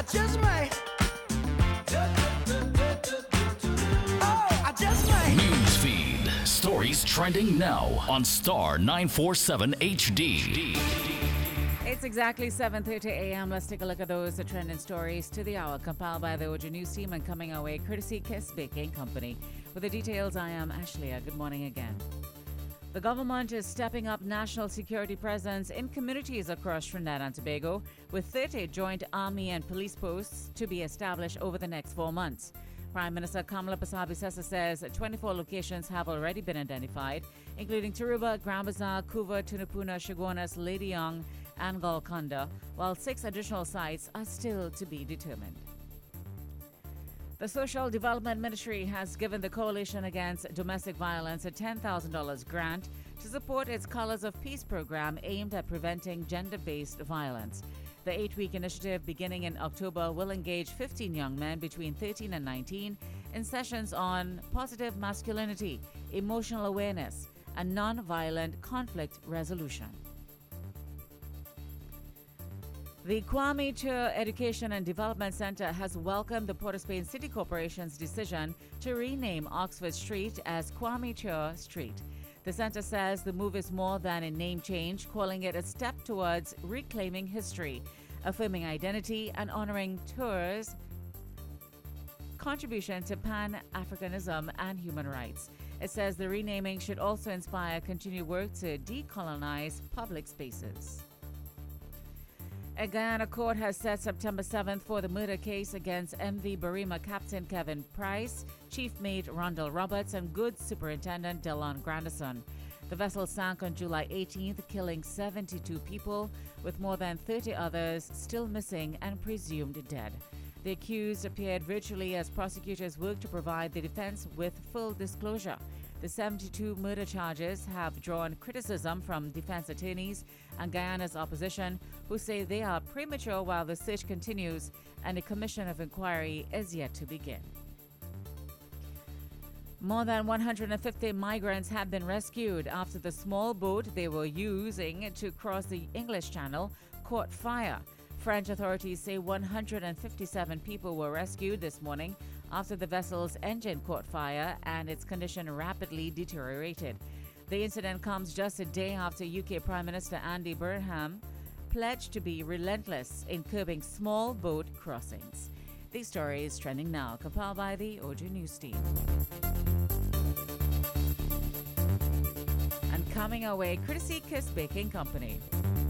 I just might. Oh, I just might. Newsfeed. Stories trending now on Star 947 HD. It's exactly 7:30 a.m. Let's take a look at those trending stories to the hour, compiled by the OJ News team and coming our way courtesy Kiss Baking Company. With the details, I am Ashleigh. Good morning again. The government is stepping up national security presence in communities across Trinidad and Tobago, with 30 joint army and police posts to be established over the next 4 months. Prime Minister Kamala Pasabi-Sessa says 24 locations have already been identified, including Taruba, Grand Bazaar, Couva, Tunapuna, Chaguanas, Lady Young, and Golconda, while 6 additional sites are still to be determined. The Social Development Ministry has given the Coalition Against Domestic Violence a $10,000 grant to support its Colors of Peace program aimed at preventing gender-based violence. The 8-week initiative, beginning in October, will engage 15 young men between 13 and 19 in sessions on positive masculinity, emotional awareness, and non-violent conflict resolution. The Kwame Ture Education and Development Center has welcomed the Port of Spain City Corporation's decision to rename Oxford Street as Kwame Ture Street. The center says the move is more than a name change, calling it a step towards reclaiming history, affirming identity, and honoring Ture's contribution to Pan-Africanism and human rights. It says the renaming should also inspire continued work to decolonize public spaces. A Guyana court has set September 7th for the murder case against MV Barima Captain Kevin Price, Chief Mate Rondell Roberts, and Goods Superintendent Delon Grandison. The vessel sank on July 18th, killing 72 people, with more than 30 others still missing and presumed dead. The accused appeared virtually as prosecutors worked to provide the defense with full disclosure. The 72 murder charges have drawn criticism from defense attorneys and Guyana's opposition, who say they are premature while the search continues and a commission of inquiry is yet to begin. More than 150 migrants have been rescued after the small boat they were using to cross the English Channel caught fire. French authorities say 157 people were rescued this morning after the vessel's engine caught fire and its condition rapidly deteriorated. The incident comes just a day after UK Prime Minister Andy Burnham pledged to be relentless in curbing small boat crossings. These stories trending now, compiled by the OJ News team. And coming our way, courtesy Kiss Baking Company.